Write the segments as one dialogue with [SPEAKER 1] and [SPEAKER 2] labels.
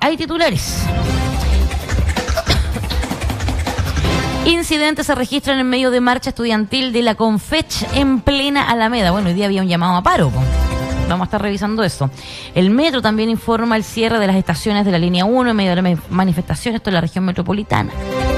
[SPEAKER 1] Hay titulares. Incidentes se registran en medio de marcha estudiantil de la Confech en plena Alameda. Bueno, hoy día había un llamado a paro. Vamos a estar revisando eso. El Metro también informa el cierre de las estaciones de la línea 1 en medio de la manifestación, esto en la región metropolitana.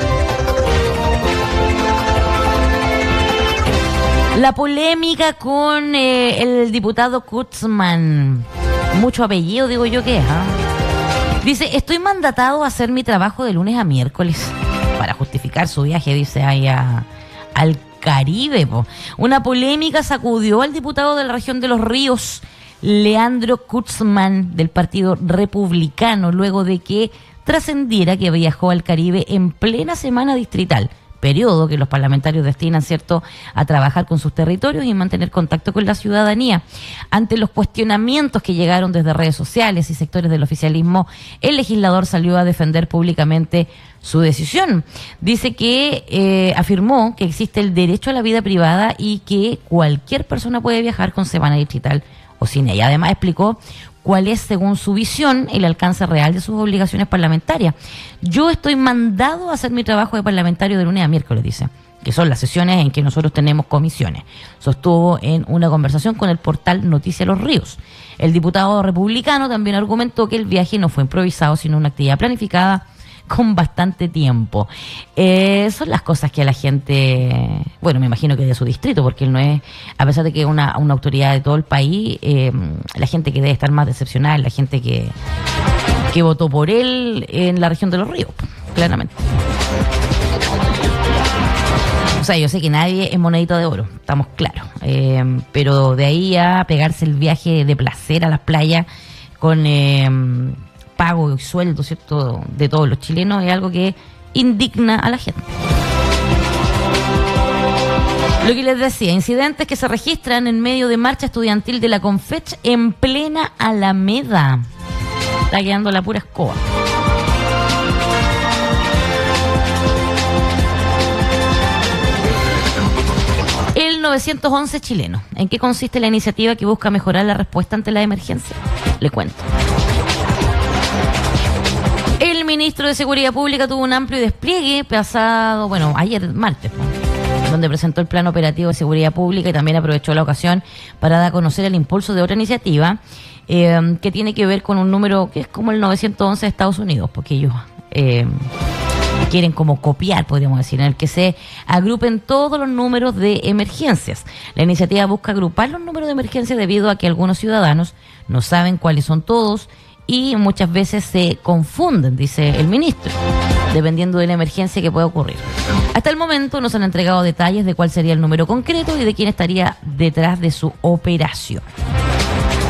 [SPEAKER 1] La polémica con el diputado Kutzmann. Mucho apellido, digo yo que es. Dice, estoy mandatado a hacer mi trabajo de lunes a miércoles. Para justificar su viaje, dice, ahí al Caribe. Una polémica sacudió al diputado de la región de Los Ríos, Leandro Kutzmann, del Partido Republicano, luego de que trascendiera que viajó al Caribe en plena semana distrital, periodo que los parlamentarios destinan, ¿cierto?, a trabajar con sus territorios y mantener contacto con la ciudadanía. Ante los cuestionamientos que llegaron desde redes sociales y sectores del oficialismo, el legislador salió a defender públicamente su decisión. Dice que afirmó que existe el derecho a la vida privada y que cualquier persona puede viajar con semana distrital o sin ella. Además explicó cuál es, según su visión, el alcance real de sus obligaciones parlamentarias. Yo estoy mandado a hacer mi trabajo de parlamentario de lunes a miércoles, dice, que son las sesiones en que nosotros tenemos comisiones. Sostuvo en una conversación con el portal Noticias Los Ríos. El diputado republicano también argumentó que el viaje no fue improvisado, sino una actividad planificada con bastante tiempo. Son las cosas que a la gente, bueno, me imagino que de su distrito, porque él no es, a pesar de que es una autoridad de todo el país, la gente que debe estar más decepcionada es la gente que votó por él en la región de Los Ríos, claramente. O sea, yo sé que nadie es monedito de oro, estamos claros, pero de ahí a pegarse el viaje de placer a las playas con pago y sueldo, ¿cierto?, de todos los chilenos, es algo que indigna a la gente. Lo que les decía, incidentes que se registran en medio de marcha estudiantil de la Confech en plena Alameda. Está quedando la pura escoba. El 911 chileno. ¿En qué consiste la iniciativa que busca mejorar la respuesta ante la emergencia? Le cuento. El ministro de Seguridad Pública tuvo un amplio despliegue ayer martes, donde presentó el plan operativo de seguridad pública y también aprovechó la ocasión para dar a conocer el impulso de otra iniciativa que tiene que ver con un número que es como el 911 de Estados Unidos, porque ellos quieren como copiar, podríamos decir, en el que se agrupen todos los números de emergencias. La iniciativa busca agrupar los números de emergencias debido a que algunos ciudadanos no saben cuáles son todos y muchas veces se confunden, dice el ministro, dependiendo de la emergencia que pueda ocurrir. Hasta el momento no se han entregado detalles de cuál sería el número concreto y de quién estaría detrás de su operación.